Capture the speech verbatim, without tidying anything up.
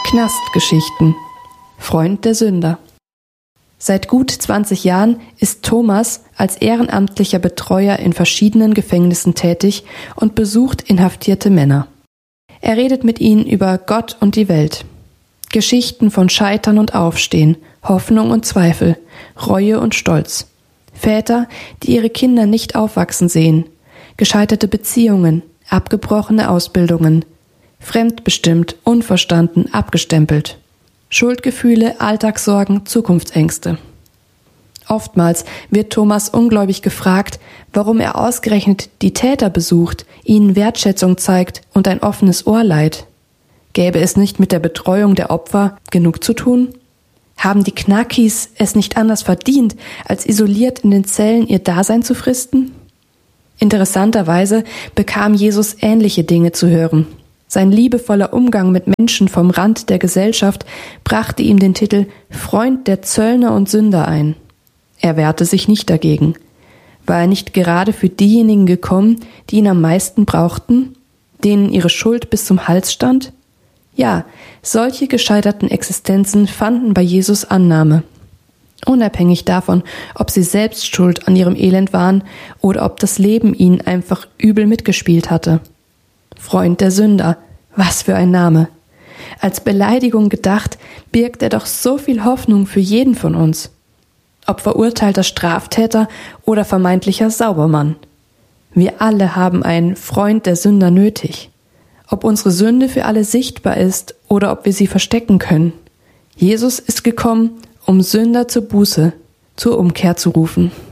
Knastgeschichten. Freund der Sünder. Seit gut zwanzig Jahren ist Thomas als ehrenamtlicher Betreuer in verschiedenen Gefängnissen tätig und besucht inhaftierte Männer. Er redet mit ihnen über Gott und die Welt. Geschichten von Scheitern und Aufstehen, Hoffnung und Zweifel, Reue und Stolz. Väter, die ihre Kinder nicht aufwachsen sehen, gescheiterte Beziehungen, abgebrochene Ausbildungen, fremdbestimmt, unverstanden, abgestempelt. Schuldgefühle, Alltagssorgen, Zukunftsängste. Oftmals wird Thomas ungläubig gefragt, warum er ausgerechnet die Täter besucht, ihnen Wertschätzung zeigt und ein offenes Ohr leiht. Gäbe es nicht mit der Betreuung der Opfer genug zu tun? Haben die Knackis es nicht anders verdient, als isoliert in den Zellen ihr Dasein zu fristen? Interessanterweise bekam Jesus ähnliche Dinge zu hören. Sein liebevoller Umgang mit Menschen vom Rand der Gesellschaft brachte ihm den Titel Freund der Zöllner und Sünder ein. Er wehrte sich nicht dagegen. War er nicht gerade für diejenigen gekommen, die ihn am meisten brauchten, denen ihre Schuld bis zum Hals stand? Ja, solche gescheiterten Existenzen fanden bei Jesus Annahme. Unabhängig davon, ob sie selbst schuld an ihrem Elend waren oder ob das Leben ihnen einfach übel mitgespielt hatte. Freund der Sünder, was für ein Name. Als Beleidigung gedacht, birgt er doch so viel Hoffnung für jeden von uns. Ob verurteilter Straftäter oder vermeintlicher Saubermann. Wir alle haben einen Freund der Sünder nötig. Ob unsere Sünde für alle sichtbar ist oder ob wir sie verstecken können. Jesus ist gekommen, um Sünder zur Buße, zur Umkehr zu rufen.